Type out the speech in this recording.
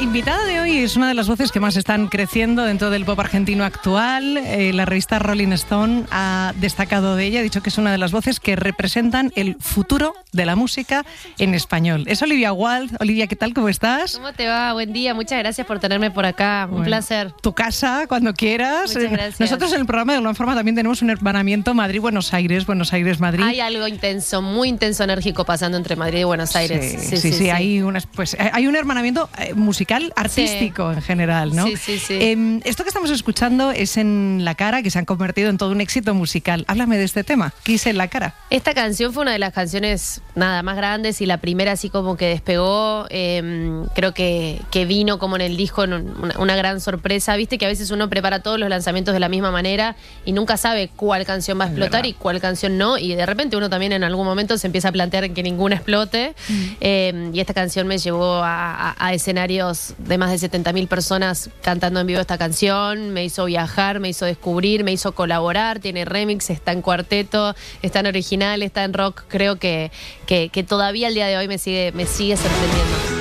invitada de hoy es una de las voces que más están creciendo dentro del pop argentino actual. La revista Rolling Stone ha destacado de ella, ha dicho que es una de las voces que representan el futuro de la música en español. Es Olivia Wilde. Olivia, ¿qué tal? ¿Cómo estás? ¿Cómo te va? Buen día. Muchas gracias por tenerme por acá. Un placer. Tu casa, cuando quieras. Muchas gracias. Nosotros en el programa de alguna forma también tenemos un hermanamiento Madrid-Buenos Aires, Buenos Aires-Madrid. Hay algo intenso, muy intenso, enérgico pasando entre Madrid y Buenos Aires. Sí. Hay un hermanamiento musical, artístico en general, ¿no? Sí. Esto que estamos escuchando es En la cara, que se han convertido en todo un éxito musical. Háblame de este tema. ¿Qué es En la cara? Esta canción fue una de las canciones más grandes y la primera así como que despegó. Creo que vino como en el disco una gran sorpresa. Viste que a veces uno prepara todos los lanzamientos de la misma manera y nunca sabe cuál canción va a explotar y cuál canción no. Y de repente uno también en algún momento se empieza a plantear que ninguna explote. Y esta canción me llevó a escenarios de más de 70.000 personas cantando en vivo esta canción. Me hizo viajar, me hizo descubrir, me hizo colaborar. Tiene remix, está en cuarteto, está en original, está en rock. Creo que todavía al día de hoy me sigue sorprendiendo.